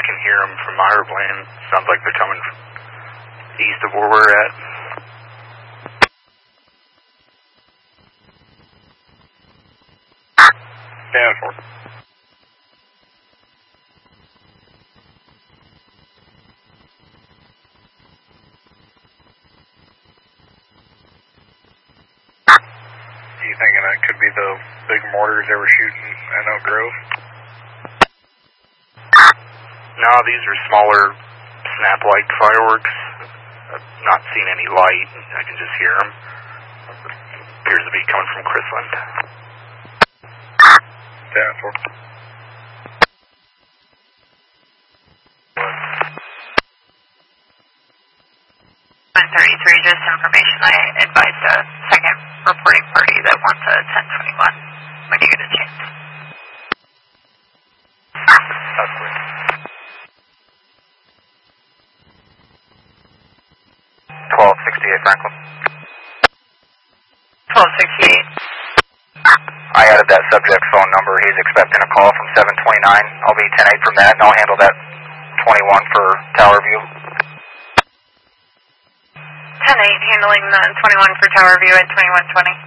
can hear them from my airplane. Sounds like they're coming east of where we're at. Down 4. You thinking that could be the big mortars they were shooting at Oak Grove? No, these are smaller snap-like fireworks. I've not seen any light. I can just hear them. Appears to be coming from Chrisland. Down 4. 133, just information. I advised a second reporting party that wants a 1021 when you get a chance. That's great. 1268 Franklin. 1268. I added that subject's phone number. He's expecting a call from 729. I'll be 10-8 from that, and I'll handle that 21 for Tower View. 10-8, handling the 21 for Tower View at 2120.